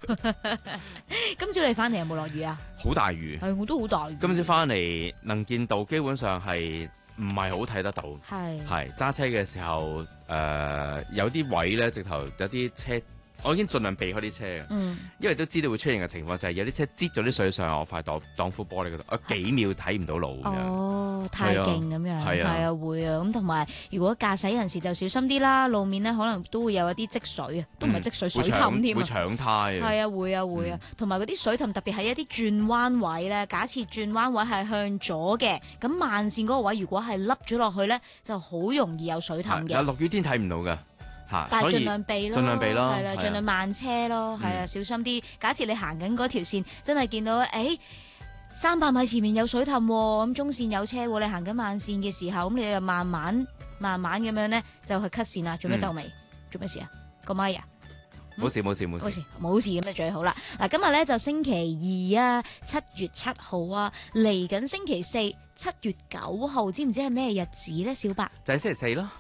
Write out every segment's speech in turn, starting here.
今朝你翻嚟有冇落雨啊？ 好大雨。 係，我都好大雨。 今朝翻嚟能見度基本上係唔係好睇得到。係揸車嘅時候，有啲位咧，直頭有啲車。我已經盡量避開啲車嘅，因為都知道會出現嘅情況就係有啲車擠咗啲水上我塊擋風玻璃嗰度，我幾秒睇唔到路咁樣。 哦，太勁咁樣， 係啊， 會啊。咁同埋如果駕駛人士就小心啲啦，路面呢可能都會有一啲積水啊，都唔係積水，水氹添啊， 會搶胎啊。 係啊，會啊。同埋嗰啲水氹特別係一啲轉彎位咧，假設轉彎位係向左嘅，咁慢線嗰個位如果係凹咗落去咧，就好容易有水氹嘅。 落雨天睇唔到㗎。 但係盡量避咯，係啦，盡量慢車咯，係啊，小心啲。假設你行緊嗰條線，真係見到300米前面有水氹，咁中線有車，你行緊慢線嘅時候，咁你就慢慢咁樣咧，就去 cut 線啦。做咩皺眉？做咩事啊？個咪啊？ 冇事咁就最好啦。嗱，今日咧就星期二啊，7月7號啊，嚟緊星期四7月9號，知唔知係咩日子咧？小白就係星期四咯。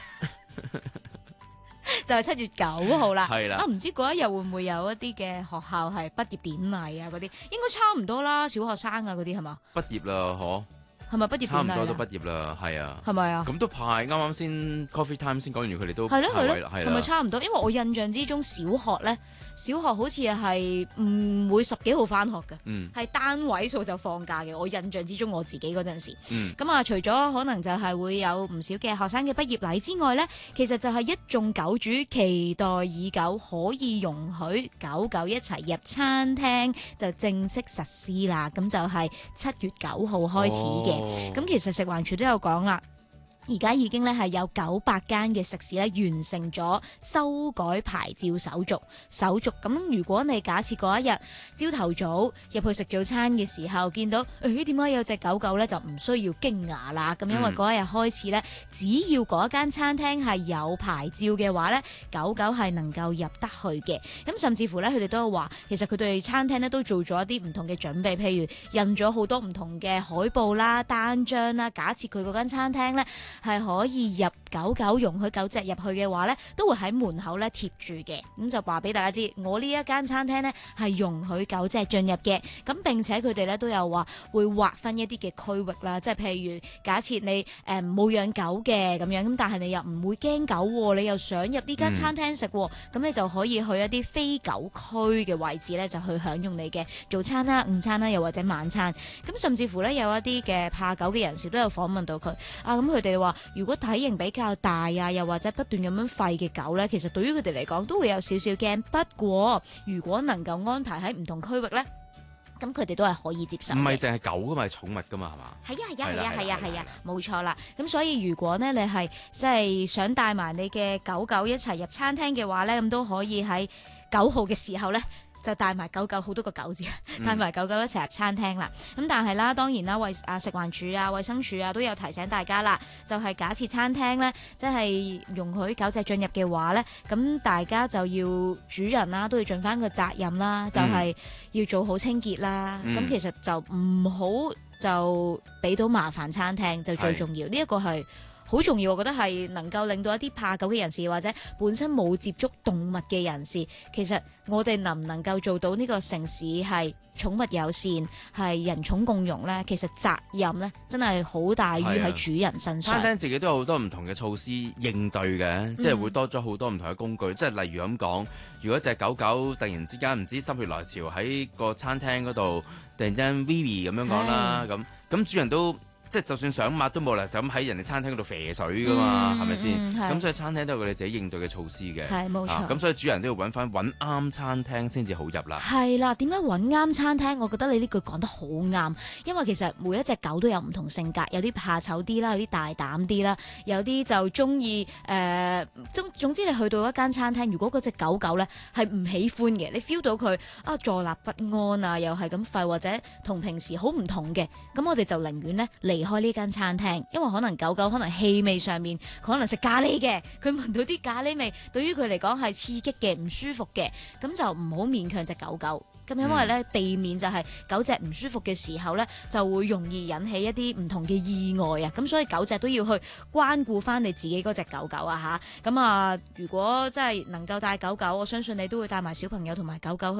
就係7月9號啦， 係啦。 唔知嗰一日會唔會有一啲嘅學校係畢業典禮啊？嗰啲應該差唔多啦，小學生啊嗰啲係嘛？ 畢業啦，嗬？ 係咪畢業典禮？ 差唔多都畢業啦，係啊。 係咪啊？ 咁都派，啱先 coffee time 先講完，佢哋都係咯， 係咪差唔多？因為我印象之中小學好似係唔會10幾號翻學嘅，係單位數就放假嘅。我印象之中我自己嗰陣時，咁啊除咗可能就係會有唔少嘅學生嘅畢業禮之外呢，其實就係一眾狗主期待已久，可以容許狗狗一齊入餐廳就正式實施啦。咁就係7月9號開始嘅。咁其實食環署都有講啦。而家已經咧係有900間嘅食肆咧完成咗修改牌照手續。咁如果你假設嗰一日朝頭早入去食早餐嘅時候，見到點解有隻狗狗咧，就唔需要驚訝啦。咁因為嗰一日開始咧，只要嗰間餐廳係有牌照嘅話咧，狗狗係能夠入得去嘅。咁甚至乎咧，佢哋都有話，其實佢哋餐廳咧都做咗一啲唔同嘅準備，譬如印咗好多唔同嘅海報啦、單張啦。假設佢嗰間餐廳咧係可以入狗，容許狗隻入去嘅話呢，都會喺門口咧貼住嘅。咁就話俾大家知，我呢一間餐廳呢係容許狗隻進入嘅。咁並且佢哋咧都有話會劃分一啲嘅區域啦，即係譬如假設你冇養狗嘅咁樣，咁但係你又唔會驚狗，你又想入呢間餐廳食，咁你就可以去一啲非狗區嘅位置呢，就去享用你嘅早餐啦、午餐啦，又或者晚餐。咁甚至乎呢，有一啲嘅怕狗嘅人士都有訪問到佢啊，咁佢哋話，如果體型比較大啊，又或者不斷咁樣吠嘅狗呢，其實對於佢哋嚟講都會有少少驚。不過如果能夠安排喺唔同區域呢，咁佢哋都係可以接受嘅。唔係淨係狗噶嘛，係寵物噶嘛，係嘛？ 係啊，冇錯啦。咁所以如果呢，你係即係想帶埋你嘅狗狗一齊入餐廳嘅話呢，咁都可以喺9號嘅時候呢，就帶埋狗狗，好多個狗字，帶埋狗狗一齊入餐廳啦。咁但係啦，當然啦，食環署啊、衛生署啊都有提醒大家啦，就係假設餐廳呢，即係容許狗隻進入嘅話呢，咁大家就要主人啦，都要盡翻個責任啦，就係要做好清潔啦。咁其實就唔好就俾到麻煩餐廳，就最重要。呢一個係好重要，我覺得係能夠令到一啲怕狗嘅人士，或者本身冇接觸動物嘅人士，其實我哋能唔能夠做到呢個城市係寵物友善，係人寵共融呢？其實責任呢真係好大於喺主人身上。 餐廳自己都有好多唔同嘅措施應對嘅，即係會多咗好多唔同嘅工具。即係例如咁講，如果隻狗狗突然之間唔知心血來潮喺個餐廳嗰度突然間 VV 咁樣講啦，咁主人都。即係就算想抹都冇啦，就咁喺人哋餐廳嗰度啡水噶嘛，係咪先？咁所以餐廳都有佢哋自己應對嘅措施嘅。 係冇錯。 咁所以主人都要揾啱餐廳先至好入啦。 係啦，點解揾啱餐廳？我覺得你呢句講得好啱，因為其實每一隻狗都有唔同性格，有啲怕醜啲啦，有啲大膽啲啦，有啲就中意總之你去到一間餐廳，如果嗰隻狗狗咧係唔喜歡嘅，你 feel 到佢坐立不安啊，又係咁吠，或者同平時好唔同嘅，咁我哋就寧願咧離開呢間餐廳，因為可能狗狗可能氣味上面，佢可能食咖喱嘅，佢聞到啲咖喱味，對於佢嚟講係刺激嘅、唔舒服嘅，咁就唔好勉強隻狗狗。咁因為咧避免就係狗隻唔舒服嘅時候咧，就會容易引起一啲唔同嘅意外啊！咁所以狗隻都要去關顧翻你自己嗰隻狗狗啊吓。咁如果真係能夠帶狗狗，我相信你都會帶埋小朋友同埋狗狗